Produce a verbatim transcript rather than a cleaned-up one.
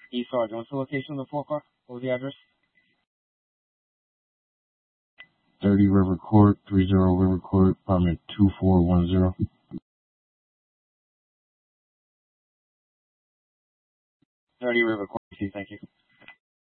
E Sergeant, what's the location of the four car? What was the address? thirty River Court, thirty River Court, apartment two four one zero. thirty River Court, thank you.